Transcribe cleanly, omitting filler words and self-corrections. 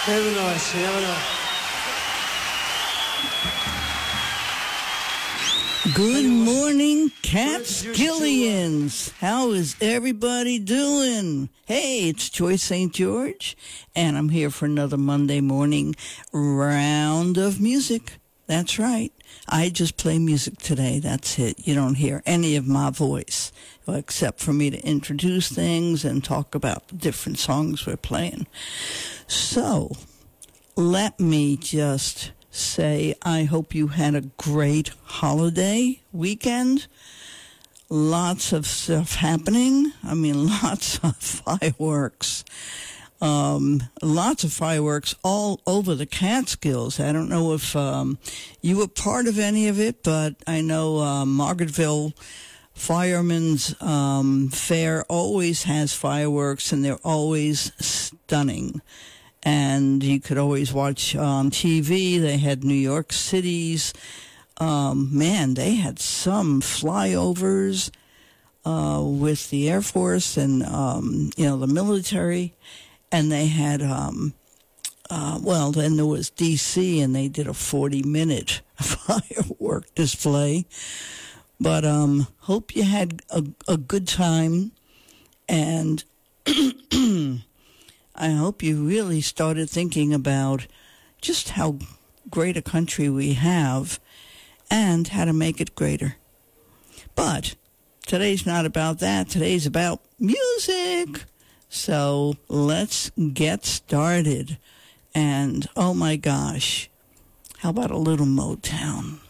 Never know, actually, never know. Good morning, Catskillians. How is everybody doing? Hey, it's Joyce St. George, and I'm here for another Monday morning round of music. That's right. I just play music today. That's it. You don't hear any of my voice, except for me to introduce things and talk about the different songs we're playing. So, let me just say I hope you had a great holiday weekend. Lots of stuff happening. I mean, lots of fireworks. Lots of fireworks all over the Catskills. I don't know if you were part of any of it, but I know Margaretville Firemen's Fair always has fireworks, and they're always stunning. And you could always watch on TV. They had New York City's. Man, they had some flyovers with the Air Force and, the military. And they had, then there was D.C., and they did a 40-minute firework display. But hope you had a good time. And I hope you really started thinking about just how great a country we have and how to make it greater. But today's not about that. Today's about music. So let's get started. And, oh my gosh, how about a little Motown?